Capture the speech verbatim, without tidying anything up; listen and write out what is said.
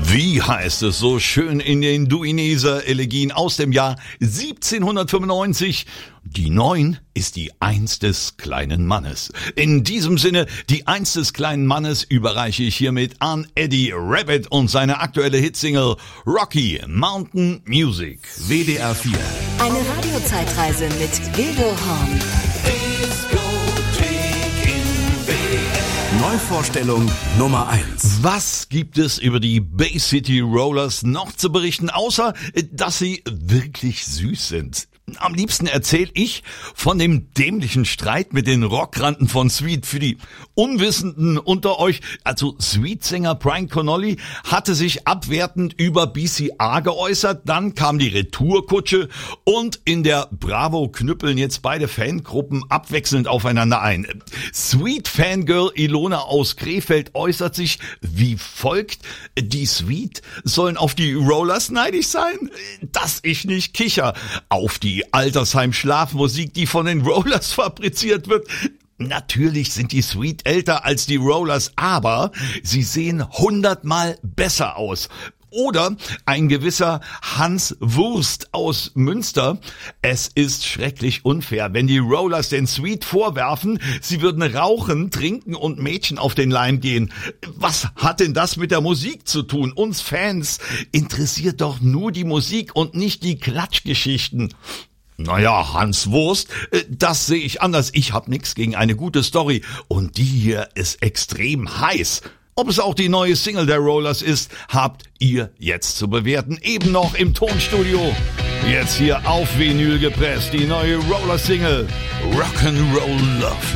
Wie heißt es so schön in den Duineser Elegien aus dem Jahr siebzehnhundertfünfundneunzig? Die Neun ist die Eins des kleinen Mannes. In diesem Sinne, die Eins des kleinen Mannes überreiche ich hiermit an Eddie Rabbitt und seine aktuelle Hitsingle Rocky Mountain Music. W D R vier. Eine Radiozeitreise mit Gildo Horn. Neuvorstellung Nummer eins. Was gibt es über die Bay City Rollers noch zu berichten, außer dass sie wirklich süß sind? Am liebsten erzähle ich von dem dämlichen Streit mit den Rockranten von Sweet. Für die Unwissenden unter euch, also Sweet-Sänger Brian Connolly hatte sich abwertend über B C A geäußert, dann kam die Retourkutsche und in der Bravo knüppeln jetzt beide Fangruppen abwechselnd aufeinander ein. Sweet-Fangirl Ilona aus Krefeld äußert sich wie folgt: Die Sweet sollen auf die Rollers neidisch sein? Dass ich nicht kicher. Auf die Altersheim-Schlafmusik, die von den Rollers fabriziert wird. Natürlich sind die Sweet älter als die Rollers, aber sie sehen hundertmal besser aus. Oder ein gewisser Hans Wurst aus Münster. Es ist schrecklich unfair, wenn die Rollers den Sweet vorwerfen, sie würden rauchen, trinken und Mädchen auf den Leim gehen. Was hat denn das mit der Musik zu tun? Uns Fans interessiert doch nur die Musik und nicht die Klatschgeschichten. Naja, Hans Wurst, das sehe ich anders. Ich hab nix gegen eine gute Story. Und die hier ist extrem heiß. Ob es auch die neue Single der Rollers ist, habt ihr jetzt zu bewerten. Eben noch im Tonstudio. Jetzt hier auf Vinyl gepresst, die neue Roller-Single Rock'n'Roll Love.